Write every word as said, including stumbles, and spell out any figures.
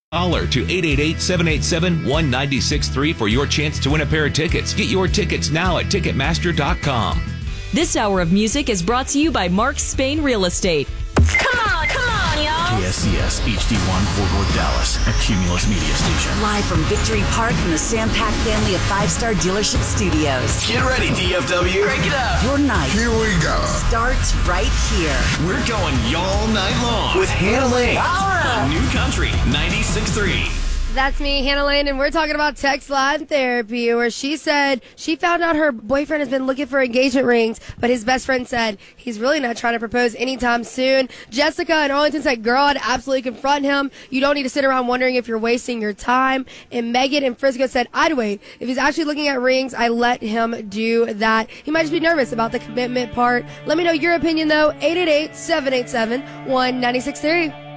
Holler to eight eight eight, seven eight seven, one nine six three for your chance to win a pair of tickets. Get your tickets now at Ticketmaster dot com. This hour of music is brought to you by Mark Spain Real Estate. Come on, come on, y'all. K S C S H D one Fort Worth, Dallas, a Cumulus media station. Live from Victory Park from the Sam Pack family of five-star dealership studios. Get ready, D F W. Break it up. Your night. Here we go. Starts right here. We're going y'all night long with Hannah Lane. All right. On New Country ninety-six point three. That's me, Hannah Lane, and we're talking about text line therapy, where she said she found out her boyfriend has been looking for engagement rings, but his best friend said he's really not trying to propose anytime soon. Jessica in Arlington said, girl, I'd absolutely confront him. You don't need to sit around wondering if you're wasting your time. And Megan in Frisco said, I'd wait. If he's actually looking at rings, I let him do that. He might just be nervous about the commitment part. Let me know your opinion, though. eight eight eight, seven eight seven, one nine six three.